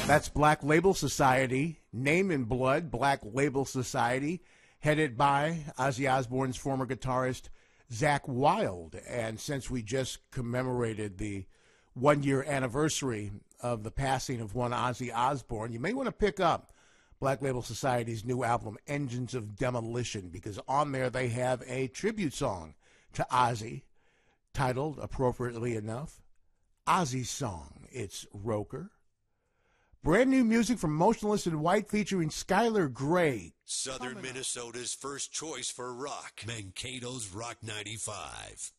That's Black Label Society, Name in Blood, Black Label Society, headed by Ozzy Osbourne's former guitarist, Zakk Wylde. And since we just commemorated the one-year anniversary of the passing of one Ozzy Osbourne, you may want to pick up Black Label Society's new album, Engines of Demolition, because on there they have a tribute song to Ozzy, titled, appropriately enough, Ozzy's Song. It's Roker. Brand new music from Motionless in White featuring Skylar Grey. Southern Minnesota's first choice for rock. Mankato's Rock 95.